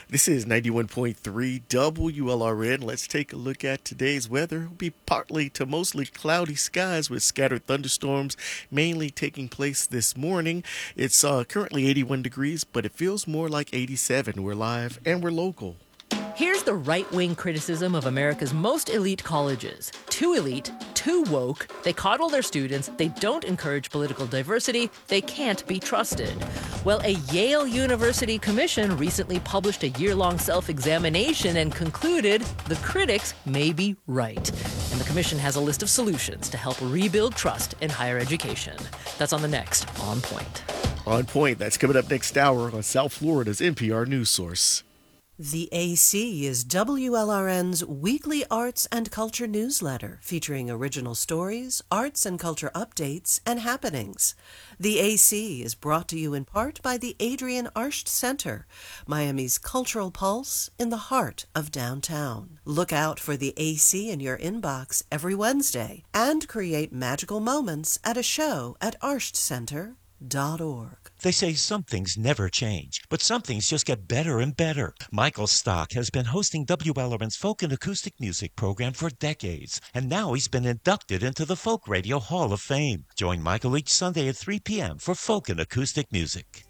This is 91.3 WLRN. Let's take a look at today's weather. It'll be partly to mostly cloudy skies with scattered thunderstorms mainly taking place this morning. It's currently 81 degrees, but it feels more like 87. We're live and we're local. Here's the right-wing criticism of America's most elite colleges. Too elite, too woke, they coddle their students, they don't encourage political diversity, they can't be trusted. Well, a Yale University commission recently published a year-long self-examination and concluded the critics may be right. And the commission has a list of solutions to help rebuild trust in higher education. That's on the next On Point. On Point, that's coming up next hour on South Florida's NPR News Source. The AC is WLRN's weekly arts and culture newsletter featuring original stories, arts and culture updates, and happenings. The AC is brought to you in part by the Adrienne Arsht Center, Miami's cultural pulse in the heart of downtown. Look out for the AC in your inbox every Wednesday and create magical moments at a show at arshtcenter.org. They say some things never change, but some things just get better and better. Michael Stock has been hosting WLRN's folk and acoustic music program for decades, and now he's been inducted into the Folk Radio Hall of Fame. Join Michael each Sunday at 3 p.m. for folk and acoustic music.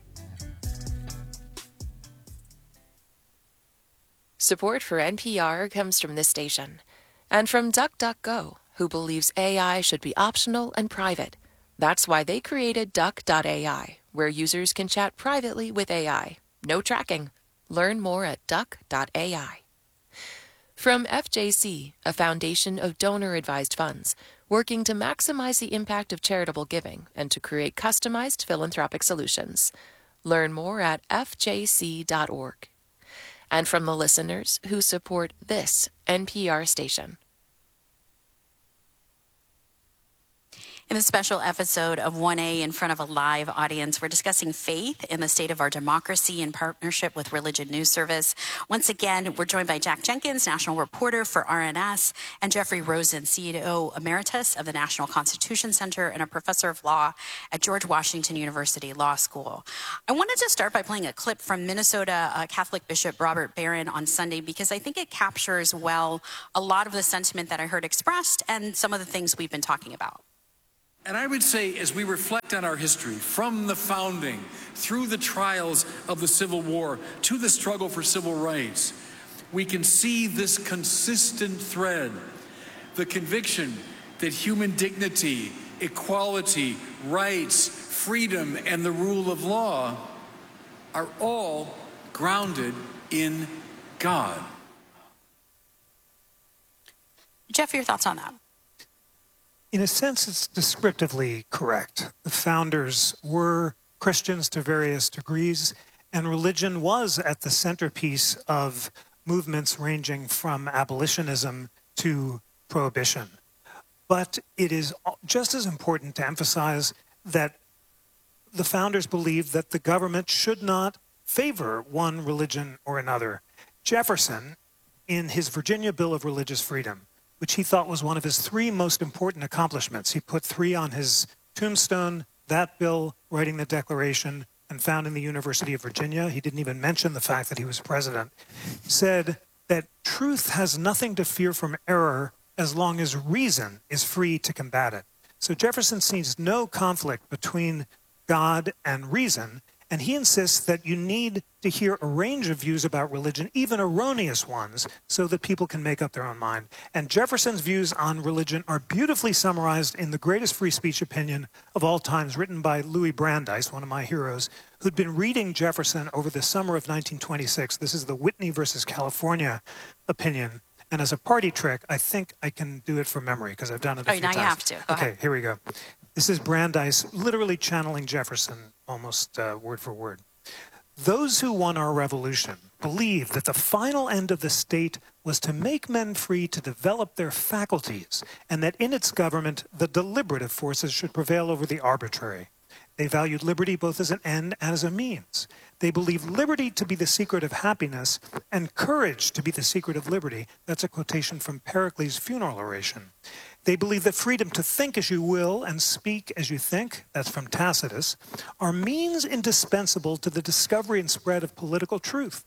Support for NPR comes from this station and from DuckDuckGo, who believes AI should be optional and private. That's why they created Duck.ai, where users can chat privately with AI. No tracking. Learn more at Duck.ai. From FJC, a foundation of donor-advised funds, working to maximize the impact of charitable giving and to create customized philanthropic solutions. Learn more at fjc.org. And from the listeners who support this NPR station. In this special episode of 1A in front of a live audience, we're discussing faith in the state of our democracy in partnership with Religion News Service. Once again, we're joined by Jack Jenkins, national reporter for RNS, and Jeffrey Rosen, CEO Emeritus of the National Constitution Center and a professor of law at George Washington University Law School. I wanted to start by playing a clip from Minnesota Catholic Bishop Robert Barron on Sunday because I think it captures well a lot of the sentiment that I heard expressed and some of the things we've been talking about. And I would say, as we reflect on our history, from the founding, through the trials of the Civil War, to the struggle for civil rights, we can see this consistent thread, the conviction that human dignity, equality, rights, freedom, and the rule of law are all grounded in God. Jeff, your thoughts on that? In a sense, it's descriptively correct. The founders were Christians to various degrees, and religion was at the centerpiece of movements ranging from abolitionism to prohibition. But it is just as important to emphasize that the founders believed that the government should not favor one religion or another. Jefferson, in his Virginia Bill of Religious Freedom, which he thought was one of his three most important accomplishments. He put 3 on his tombstone, that bill, writing the Declaration, and founding the University of Virginia. He didn't even mention the fact that he was president. Said that truth has nothing to fear from error as long as reason is free to combat it. So Jefferson sees no conflict between God and reason, and he insists that you need to hear a range of views about religion, even erroneous ones, so that people can make up their own mind. And Jefferson's views on religion are beautifully summarized in the greatest free speech opinion of all times, written by Louis Brandeis, one of my heroes, who'd been reading Jefferson over the summer of 1926. This is the Whitney versus California opinion. And as a party trick, I think I can do it from memory because I've done it a few times. Now you have to. Go ahead. Here we go. This is Brandeis literally channeling Jefferson almost word for word. Those who won our revolution believed that the final end of the state was to make men free to develop their faculties, and that in its government the deliberative forces should prevail over the arbitrary. They valued liberty both as an end and as a means. They believed liberty to be the secret of happiness and courage to be the secret of liberty. That's a quotation from Pericles' funeral oration. They believe that freedom to think as you will and speak as you think, that's from Tacitus, are means indispensable to the discovery and spread of political truth.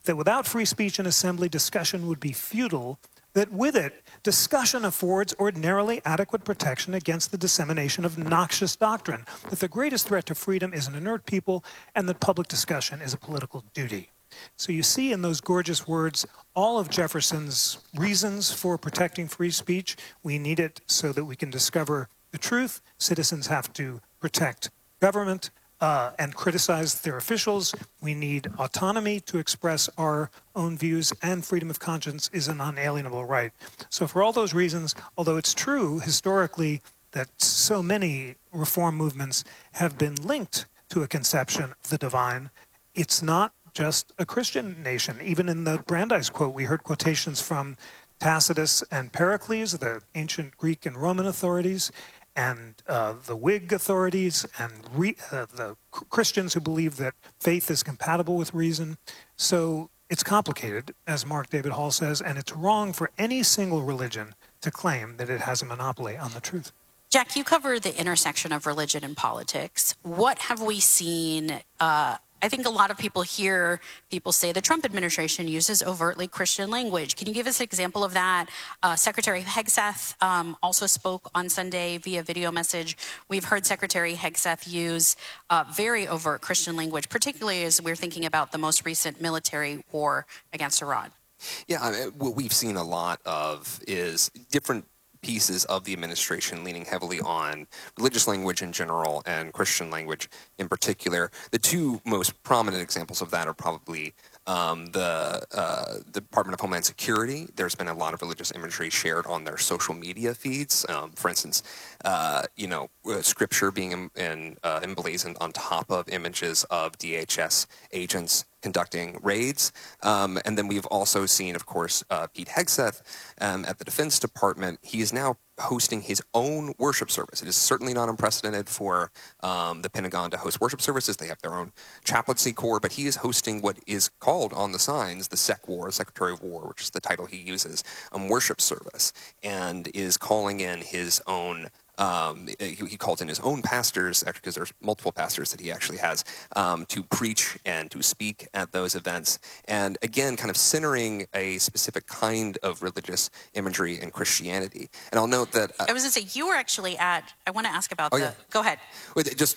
that without free speech and assembly, discussion would be futile, that with it, discussion affords ordinarily adequate protection against the dissemination of noxious doctrine, that the greatest threat to freedom is an inert people, and that public discussion is a political duty. So you see in those gorgeous words all of Jefferson's reasons for protecting free speech. We need it so that we can discover the truth. Citizens have to protect government and criticize their officials. We need autonomy to express our own views, and freedom of conscience is an unalienable right. So for all those reasons, although it's true historically that so many reform movements have been linked to a conception of the divine, it's not just a Christian nation. Even in the Brandeis quote, we heard quotations from Tacitus and Pericles, the ancient Greek and Roman authorities, and the Whig authorities, and the Christians who believe that faith is compatible with reason. So it's complicated, as Mark David Hall says, and it's wrong for any single religion to claim that it has a monopoly on the truth. Jack, you cover the intersection of religion and politics. What have we seen? I think a lot of people hear people say the Trump administration uses overtly Christian language. Can you give us an example of that? Secretary Hegseth also spoke on Sunday via video message. We've heard Secretary Hegseth use very overt Christian language, particularly as we're thinking about the most recent military war against Iran. Yeah, I mean, what we've seen a lot of is different pieces of the administration leaning heavily on religious language in general and Christian language in particular. The two most prominent examples of that are probably the Department of Homeland Security. There's been a lot of religious imagery shared on their social media feeds. For instance, scripture being emblazoned on top of images of DHS agents conducting raids. And then we've also seen, of course, Pete Hegseth at the Defense Department. He is now hosting his own worship service. It is certainly not unprecedented for the Pentagon to host worship services. They have their own chaplaincy corps, but he is hosting what is called on the signs the SecWar, Secretary of War, which is the title he uses, worship service, and is calling in his own he calls in his own pastors, actually, because there's multiple pastors that he actually has, to preach and to speak at those events. And again, kind of centering a specific kind of religious imagery in Christianity. And I'll note that... I was going to say, you were actually at... I want to ask about yeah. Go ahead. Just